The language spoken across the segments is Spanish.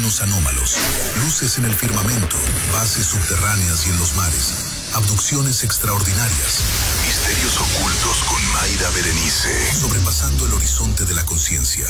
fenómenos anómalos, luces en el firmamento, bases subterráneas y en los mares, abducciones extraordinarias, misterios ocultos con Mayra Berenice, sobrepasando el horizonte de la conciencia.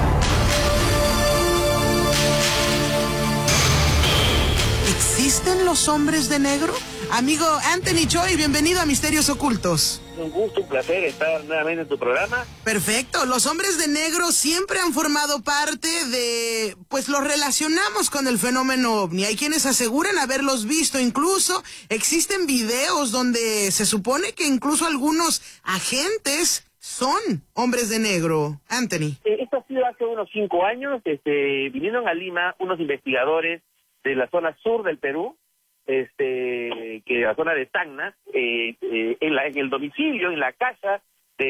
¿Existen los hombres de negro? Amigo Anthony Choi, bienvenido a Misterios Ocultos. Un gusto, un placer estar nuevamente en tu programa. Perfecto, los hombres de negro siempre han formado parte de, pues los relacionamos con el fenómeno ovni. Hay quienes aseguran haberlos visto, incluso existen videos donde se supone que incluso algunos agentes son hombres de negro. Anthony. Esto ha sido hace unos 5 años, vinieron a Lima unos investigadores de la zona sur del Perú, que la zona de Tacna, en el domicilio, en la casa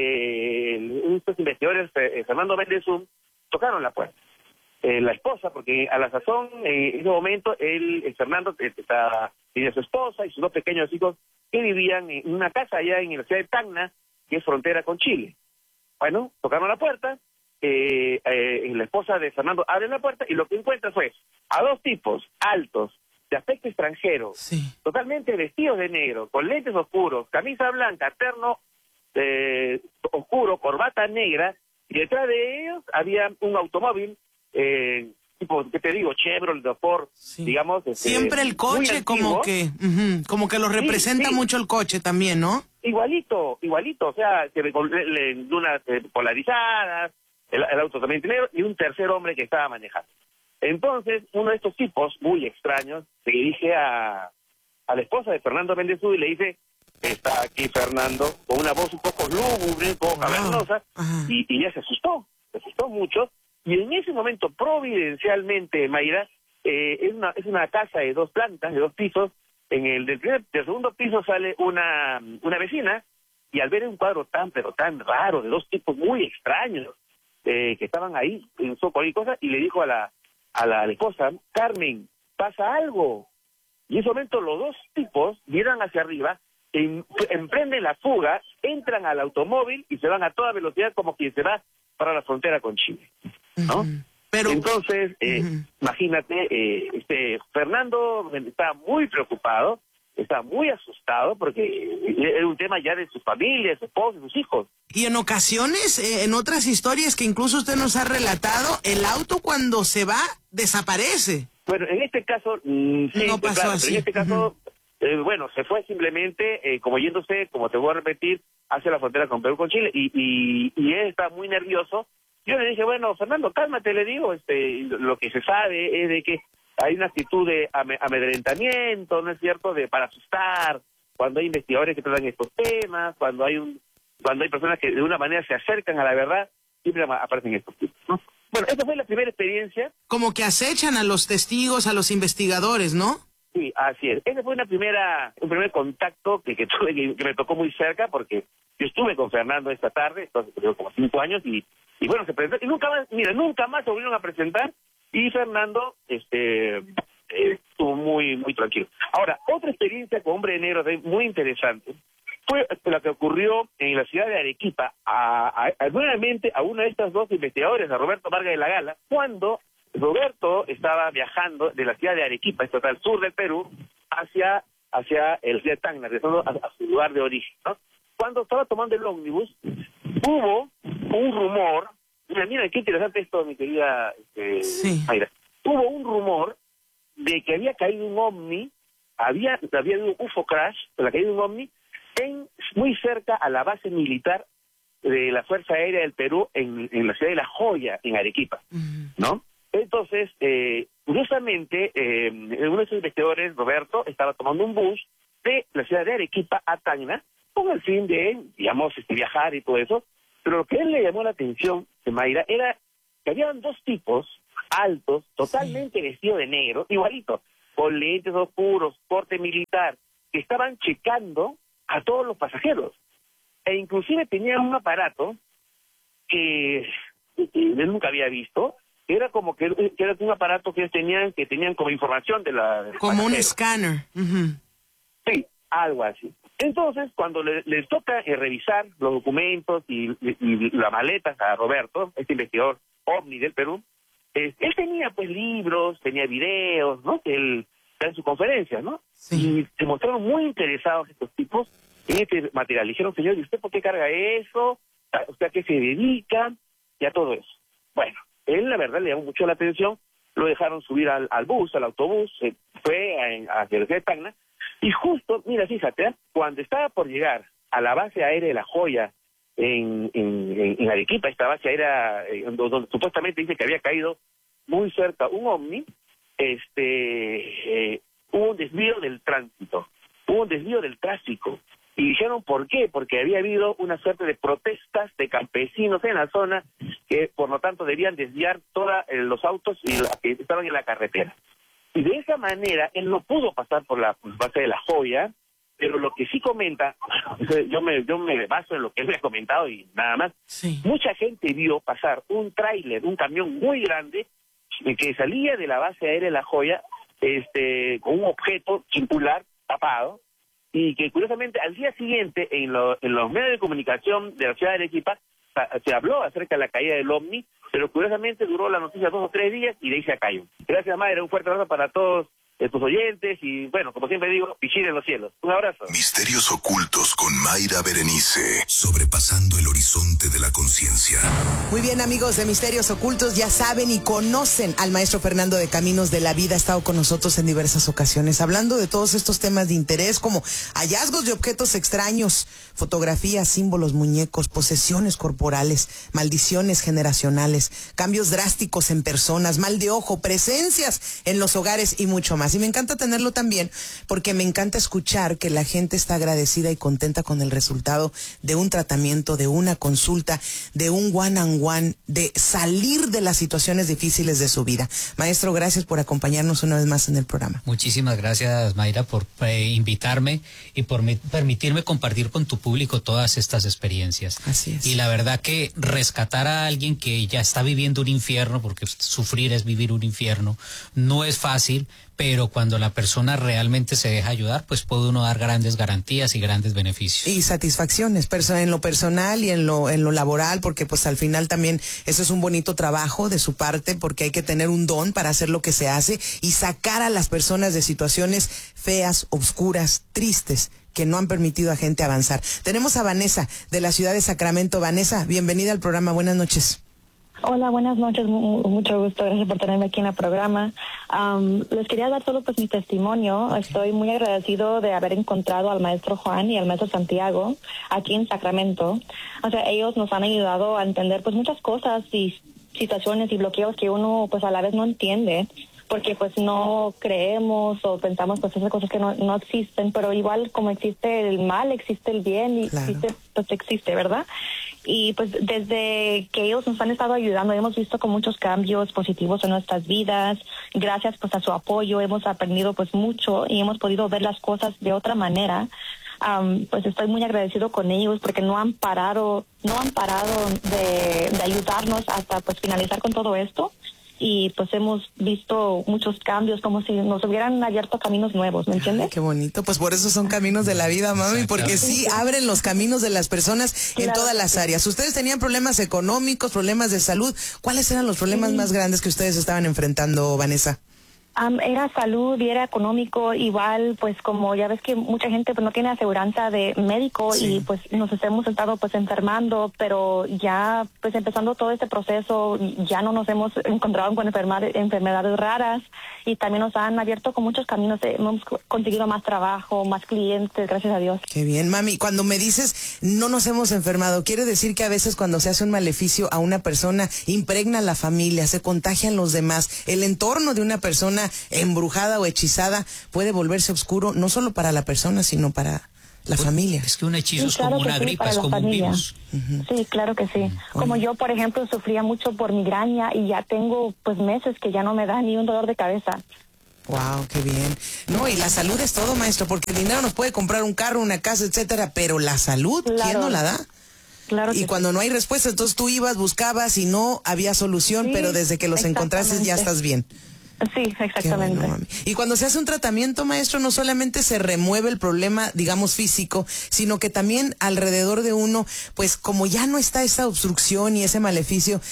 de estos investigadores, Fernando Mendezum, tocaron la puerta. La esposa, porque a la sazón, en ese momento, Fernando tenía su esposa y sus 2 pequeños hijos que vivían en una casa allá en la ciudad de Tacna, que es frontera con Chile. Bueno, tocaron la puerta, la esposa de Fernando abre la puerta y lo que encuentra fue a 2 tipos altos, de aspecto extranjero, sí, totalmente vestidos de negro, con lentes oscuros, camisa blanca, terno oscuro, corbata negra, y detrás de ellos había un automóvil, tipo, ¿qué te digo? Chevrolet, Ford, sí, digamos. Siempre el coche como que lo representa mucho el coche también, ¿no? Igualito, o sea, se ve con lunas polarizadas, el auto también negro, y un tercer hombre que estaba manejando. Entonces, uno de estos tipos muy extraños se dirige a la esposa de Fernando Mendezum y le dice: está aquí Fernando, con una voz un poco lúgubre, un poco cavernosa, y ella se asustó mucho, y en ese momento, providencialmente, Mayra, es una casa de 2 plantas, de 2 pisos, del segundo piso sale una vecina, y al ver un cuadro pero tan raro, de 2 tipos muy extraños, que estaban ahí, pensó cualquier cosa, y le dijo a la esposa: Carmen, ¿pasa algo? Y en ese momento los 2 tipos miran hacia arriba, emprenden la fuga, entran al automóvil y se van a toda velocidad como quien se va para la frontera con Chile, ¿no? Pero entonces, imagínate, Fernando está muy preocupado, está muy asustado porque es un tema ya de su familia, su esposa, sus hijos. Y en ocasiones, en otras historias que incluso usted nos ha relatado, el auto cuando se va desaparece. Bueno, en este caso, sí, no pasó claro, así. pero en este caso, se fue simplemente, como yéndose, como te voy a repetir, hacia la frontera con Perú, con Chile, y él está muy nervioso. Yo le dije: bueno, Fernando, cálmate, le digo, lo que se sabe es de que hay una actitud de amedrentamiento, ¿no es cierto?, para asustar, cuando hay investigadores que tratan estos temas, cuando hay personas que de una manera se acercan a la verdad, siempre aparecen estos tipos, ¿no? Bueno, esa fue la primera experiencia. Como que acechan a los testigos, a los investigadores, ¿no? Sí, así es. Ese fue un primer contacto que tuve, que me tocó muy cerca, porque yo estuve con Fernando esta tarde, entonces tengo como 5 años, y bueno, se presentó, y nunca más se volvieron a presentar, y Fernando estuvo muy, muy tranquilo. Ahora, otra experiencia con hombre de negro muy interesante fue la que ocurrió en la ciudad de Arequipa, nuevamente a uno de estos 2 investigadores, a Roberto Vargas de la Gala, cuando Roberto estaba viajando de la ciudad de Arequipa, esto está al sur del Perú, hacia el ciudad de Tacna, regresando a su lugar de origen, ¿no? Cuando estaba tomando el ómnibus, hubo un rumor. Mira, qué interesante esto, mi querida Mayra. Hubo un rumor de que había caído un ovni, había habido un UFO crash, la caída de un ovni, muy cerca a la base militar de la Fuerza Aérea del Perú, en la ciudad de La Joya, en Arequipa, ¿no? Entonces, curiosamente, uno de esos investigadores, Roberto, estaba tomando un bus de la ciudad de Arequipa a Tacna, con el fin de, digamos, viajar y todo eso. Pero lo que a él le llamó la atención, Mayra, era que habían 2 tipos altos, totalmente vestidos de negro, igualito, con lentes oscuros, corte militar, que estaban checando a todos los pasajeros. E inclusive tenían un aparato que él nunca había visto, que era como que era un aparato que ellos tenían como información de la... Como un escáner. Sí, algo así. Entonces, cuando les toca revisar los documentos y las maletas a Roberto, este investigador ovni del Perú, él tenía pues libros, tenía videos, ¿no? Que él da en sus conferencias, ¿no? Sí. Y se mostraron muy interesados estos tipos en este material. Le dijeron, señor, ¿y usted por qué carga eso? ¿Usted a qué se dedica? Y a todo eso. Bueno, él la verdad le llamó mucho la atención, lo dejaron subir al autobús, fue a la Universidad de Tacna, y justo, mira, fíjate, cuando estaba por llegar a la base aérea de La Joya, en Arequipa, esta base aérea, donde supuestamente dice que había caído muy cerca un ovni, hubo un desvío del tránsito, hubo un desvío del tráfico. Y dijeron, ¿por qué? Porque había habido una suerte de protestas de campesinos en la zona que, por lo tanto, debían desviar todos los autos que estaban en la carretera. Y de esa manera, él no pudo pasar por la base de La Joya, pero lo que sí comenta, yo me baso en lo que él me ha comentado y nada más, Sí. mucha gente vio pasar un tráiler, un camión muy grande, que salía de la base aérea de La Joya, con un objeto circular tapado, y que curiosamente al día siguiente en los medios de comunicación de la ciudad de Arequipa se habló acerca de la caída del ovni, pero curiosamente duró la noticia 2 o 3 días y de ahí se cayó. Gracias, Mayra, un fuerte abrazo para todos tus oyentes y, bueno, como siempre digo, vigilen los cielos. Un abrazo. Misterios ocultos con Mayra Berenice, sobrepasando el horizonte de la conciencia. Muy bien, amigos de Misterios Ocultos, ya saben y conocen al maestro Fernando de Caminos de la Vida. Ha estado con nosotros en diversas ocasiones, hablando de todos estos temas de interés, como hallazgos de objetos extraños, fotografías, símbolos, muñecos, posesiones corporales, maldiciones generacionales, cambios drásticos en personas, mal de ojo, presencias en los hogares y mucho más. Y me encanta tenerlo también porque me encanta escuchar que la gente está agradecida y contenta con el resultado de un tratamiento, de una consulta, de un one-on-one, de salir de las situaciones difíciles de su vida. Maestro, gracias por acompañarnos una vez más en el programa. Muchísimas gracias, Mayra, por invitarme y por permitirme compartir con tu público todas estas experiencias. Así es. Y la verdad que rescatar a alguien que ya está viviendo un infierno, porque sufrir es vivir un infierno, no es fácil, pero cuando la persona realmente se deja ayudar, pues puede uno dar grandes garantías y grandes beneficios. Y satisfacciones en lo personal y en lo laboral, porque pues al final también eso es un bonito trabajo de su parte, porque hay que tener un don para hacer lo que se hace y sacar a las personas de situaciones feas, oscuras, tristes, que no han permitido a gente avanzar. Tenemos a Vanessa de la ciudad de Sacramento. Vanessa, bienvenida al programa. Buenas noches. Hola, buenas noches, mucho gusto, gracias por tenerme aquí en el programa. Les quería dar solo pues mi testimonio. Estoy muy agradecido de haber encontrado al maestro Juan y al maestro Santiago aquí en Sacramento. O sea, ellos nos han ayudado a entender pues muchas cosas y situaciones y bloqueos que uno pues a la vez no entiende, porque pues no creemos o pensamos pues esas cosas que no existen, pero igual como existe el mal, existe el bien y claro, existe, ¿verdad? Y pues desde que ellos nos han estado ayudando hemos visto con muchos cambios positivos en nuestras vidas. Gracias pues a su apoyo hemos aprendido pues mucho y hemos podido ver las cosas de otra manera. Pues estoy muy agradecido con ellos porque no han parado de ayudarnos hasta pues finalizar con todo esto. Y pues hemos visto muchos cambios, como si nos hubieran abierto caminos nuevos, ¿me entiendes? Ay, qué bonito, pues por eso son caminos de la vida, mami, porque sí abren los caminos de las personas en todas las áreas. Ustedes tenían problemas económicos, problemas de salud. ¿Cuáles eran los problemas más grandes que ustedes estaban enfrentando, Vanessa? Era salud y era económico, igual pues como ya ves que mucha gente pues no tiene aseguranza de médico y pues nos hemos estado pues enfermando, pero ya pues empezando todo este proceso ya no nos hemos encontrado con enfermedades raras y también nos han abierto con muchos caminos, hemos conseguido más trabajo, más clientes, gracias a Dios. Qué bien, mami. Cuando me dices no nos hemos enfermado, quiere decir que a veces cuando se hace un maleficio a una persona impregna a la familia, se contagian los demás, el entorno de una persona embrujada o hechizada puede volverse oscuro no solo para la persona sino para la familia. Es que un hechizo Sí, es claro como una sí, gripa, es como un virus. Sí, claro que sí. Como yo, por ejemplo, sufría mucho por migraña y ya tengo pues meses que ya no me da ni un dolor de cabeza. Wow, qué bien. No, y la salud es todo, maestro, porque el dinero nos puede comprar un carro, una casa, etcétera, pero la salud, Claro. ¿quién no la da? Claro Y que cuando no hay respuesta, entonces tú ibas, buscabas y no había solución, Sí, pero desde que los encontraste ya exactamente. estás bien. Sí, exactamente. Qué bueno, mami. Y cuando se hace un tratamiento, maestro, no solamente se remueve el problema, digamos, físico, sino que también alrededor de uno, pues como ya no está esa obstrucción y ese maleficio,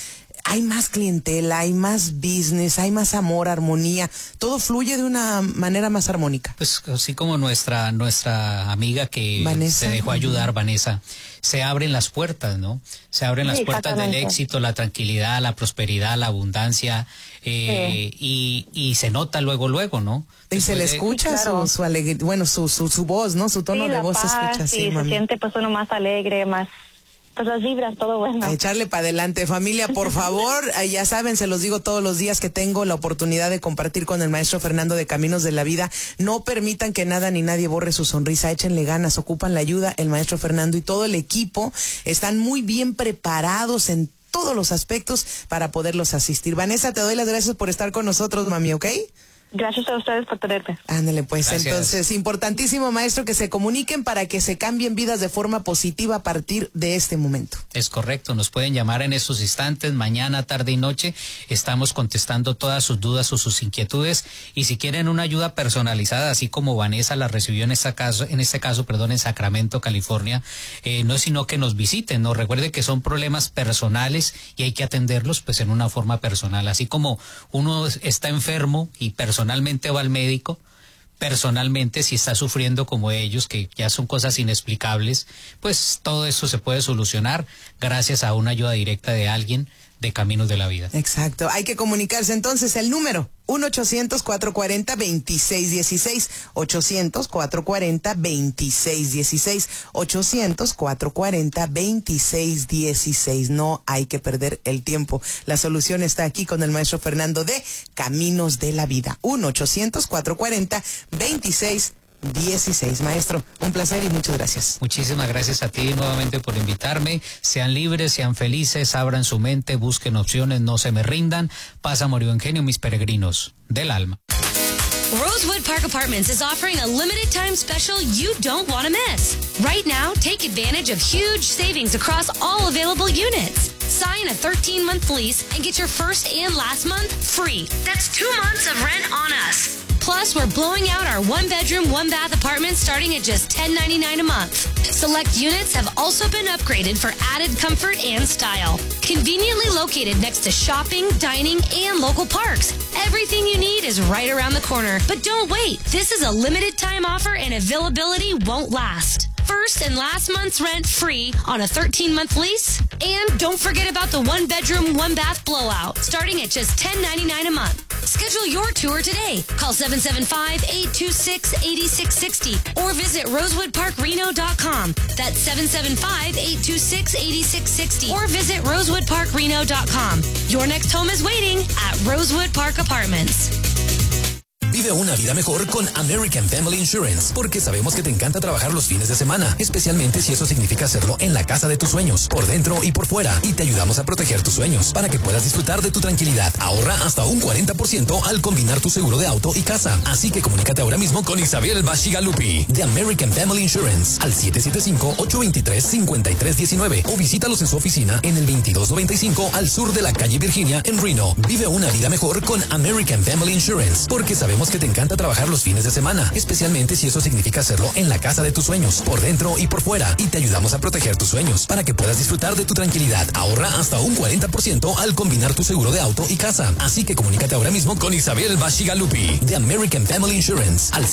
hay más clientela, hay más business, hay más amor, armonía, todo fluye de una manera más armónica. Pues así como nuestra amiga que Vanessa, se dejó ayudar, Vanessa, se abren las puertas, ¿no? Se abren las puertas del éxito, la tranquilidad, la prosperidad, la abundancia, y se nota luego, ¿no? Y se le escucha su alegría, bueno, su voz, ¿no? Su tono de voz se escucha así, y se siente pues uno más alegre, más, pues las vibras, todo bueno. A echarle para adelante, familia, por favor, ya saben, se los digo todos los días que tengo la oportunidad de compartir con el maestro Fernando de Caminos de la Vida. No permitan que nada ni nadie borre su sonrisa, échenle ganas, ocupan la ayuda. El maestro Fernando y todo el equipo están muy bien preparados en todos los aspectos para poderlos asistir. Vanessa, te doy las gracias por estar con nosotros, mami, ¿ok? Gracias a ustedes por tenerme. Ándale, pues. Gracias. Entonces, importantísimo, maestro, que se comuniquen para que se cambien vidas de forma positiva a partir de este momento. Es correcto, nos pueden llamar en estos instantes, mañana, tarde y noche. Estamos contestando todas sus dudas o sus inquietudes. Y si quieren una ayuda personalizada, así como Vanessa la recibió en este caso, en Sacramento, California, no es sino que nos visiten, ¿no? Recuerde que son problemas personales y hay que atenderlos pues en una forma personal. Así como uno está enfermo y personalmente va al médico, personalmente si está sufriendo como ellos, que ya son cosas inexplicables, pues todo eso se puede solucionar gracias a una ayuda directa de alguien de Caminos de la Vida. Exacto, hay que comunicarse entonces, el número 1-800-440-2616, 800-440-2616, 800-440-2616. No hay que perder el tiempo. La solución está aquí con el maestro Fernando de Caminos de la Vida. 1-800-440-2616. Maestro, un placer y muchas gracias. Muchísimas gracias a ti nuevamente por invitarme. Sean libres, sean felices, abran su mente, busquen opciones, no se me rindan. Paz, amor y buen genio, mis peregrinos del alma. Rosewood Park Apartments is offering a limited time special you don't want to miss. Right now, take advantage of huge savings across all available units. Sign a 13-month lease and get your first and last month free. That's 2 months of rent on us. Plus, we're blowing out our 1-bedroom, 1-bath apartments starting at just $10.99 a month. Select units have also been upgraded for added comfort and style. Conveniently located next to shopping, dining, and local parks. Everything you need is right around the corner. But don't wait. This is a limited time offer and availability won't last. First and last month's rent free on a 13-month lease. And don't forget about the 1-bedroom, 1-bath blowout, starting at just $10.99 a month. Schedule your tour today. Call 775-826-8660 or visit rosewoodparkreno.com. That's 775-826-8660 or visit rosewoodparkreno.com. Your next home is waiting at Rosewood Park Apartments. Vive una vida mejor con American Family Insurance, porque sabemos que te encanta trabajar los fines de semana, especialmente si eso significa hacerlo en la casa de tus sueños, por dentro y por fuera, y te ayudamos a proteger tus sueños para que puedas disfrutar de tu tranquilidad. Ahorra hasta un 40% al combinar tu seguro de auto y casa. Así que comunícate ahora mismo con Isabel Bashigalupi de American Family Insurance al 775-823-5319 o visítalos en su oficina en el 2295 al sur de la calle Virginia en Reno. Vive una vida mejor con American Family Insurance, porque sabemos que te encanta trabajar los fines de semana, especialmente si eso significa hacerlo en la casa de tus sueños, por dentro y por fuera, y te ayudamos a proteger tus sueños para que puedas disfrutar de tu tranquilidad. Ahorra hasta un 40% al combinar tu seguro de auto y casa. Así que comunícate ahora mismo con Isabel Bashigalupi de American Family Insurance al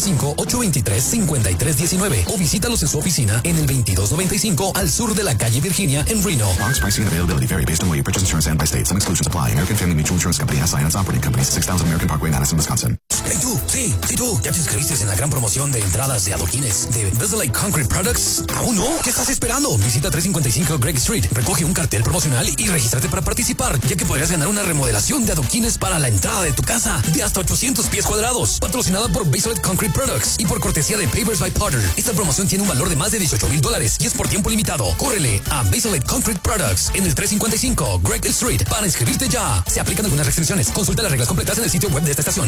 775-823-5319 o visítalos en su oficina en el 2295 al sur de la calle Virginia en Reno. Products, pricing, and availability vary based on where you purchase insurance and by state. Some exclusions apply. American Family Mutual Insurance Company has its operating companies. 6000 American Parkway, Madison, Wisconsin. Hey tú, sí, tú, ¿ya te inscribiste en la gran promoción de entradas de adoquines de Basilic Concrete Products? ¿Aún no? ¿Qué estás esperando? Visita 355 Greg Street, recoge un cartel promocional y regístrate para participar, ya que podrías ganar una remodelación de adoquines para la entrada de tu casa de hasta 800 pies cuadrados, patrocinada por Basilic Concrete Products y por cortesía de Pavers by Potter. Esta promoción tiene un valor de más de $18,000 y es por tiempo limitado. Córrele a Basilic Concrete Products en el 355 Greg Street para inscribirte ya. Se aplican algunas restricciones. Consulta las reglas completas en el sitio web de esta estación.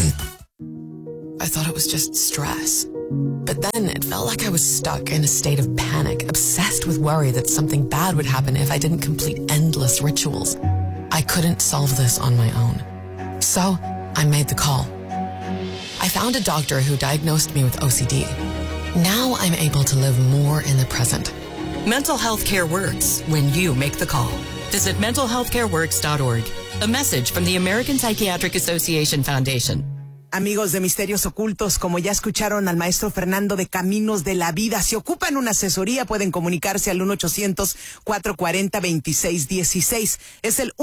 I thought it was just stress. But then it felt like I was stuck in a state of panic, obsessed with worry that something bad would happen if I didn't complete endless rituals. I couldn't solve this on my own. So I made the call. I found a doctor who diagnosed me with OCD. Now I'm able to live more in the present. Mental health care works when you make the call. Visit mentalhealthcareworks.org. A message from the American Psychiatric Association Foundation. Amigos de Misterios Ocultos, como ya escucharon al maestro Fernando de Caminos de la Vida, si ocupan una asesoría pueden comunicarse al 1-800-440-2616. Es el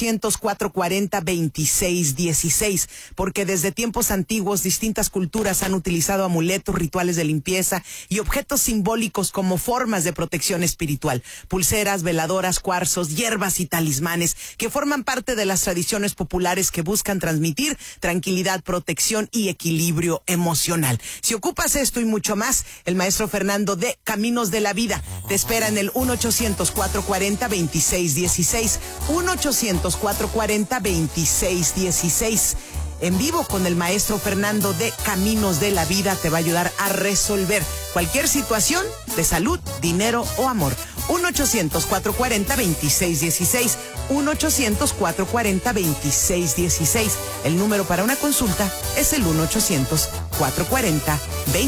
1-800-440-2616, porque desde tiempos antiguos distintas culturas han utilizado amuletos, rituales de limpieza y objetos simbólicos como formas de protección espiritual. Pulseras, veladoras, cuarzos, hierbas y talismanes que forman parte de las tradiciones populares que buscan transmitir tranquilidad, protección y equilibrio emocional. Si ocupas esto y mucho más, el maestro Fernando de Caminos de la Vida te espera en el 1-800-440-2616. 1-800-440-2616. En vivo con el maestro Fernando de Caminos de la Vida te va a ayudar a resolver cualquier situación de salud, dinero o amor. 1-800-440-2616. 1-800-440-2616. El número para una consulta es el 1-800-440-2616.